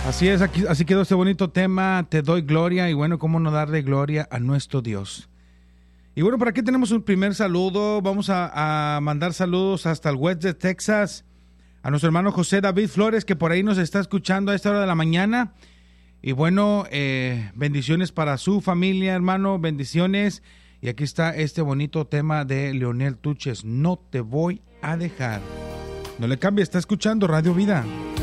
Así es, aquí, así quedó este bonito tema, Te doy gloria, y bueno, cómo no darle gloria a nuestro Dios. Y bueno, por aquí tenemos un primer saludo, vamos a mandar saludos hasta el West de Texas, a nuestro hermano José David Flores, que por ahí nos está escuchando a esta hora de la mañana. Y bueno, bendiciones para su familia, hermano, bendiciones. Y aquí está este bonito tema de Leonel Tuches, No te voy a dejar. No le cambie, está escuchando Radio Vida.